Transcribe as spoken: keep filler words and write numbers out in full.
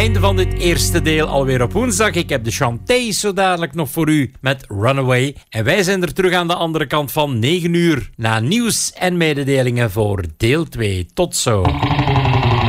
Einde van dit eerste deel alweer op woensdag. Ik heb de Chantez zo dadelijk nog voor u met Runaway. En wij zijn er terug aan de andere kant van negen uur. Na nieuws en mededelingen voor deel twee. Tot zo.